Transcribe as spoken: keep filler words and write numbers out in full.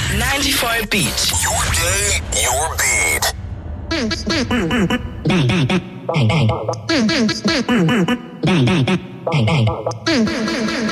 ninety-four beat. Your day, your beat. Bang, bang, bang, bang, bang. Bang, bang, bang, bang, bang.